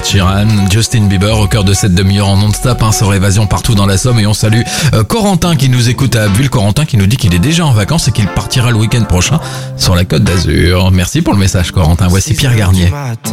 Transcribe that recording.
Sheeran, Justin Bieber au cœur de cette demi-heure en non-stop, sur Évasion partout dans la Somme. Et on salue Corentin qui nous écoute à Abbeville. Corentin qui nous dit qu'il est déjà en vacances et qu'il partira le week-end prochain sur la Côte d'Azur. Merci pour le message Corentin. Voici Pierre Garnier.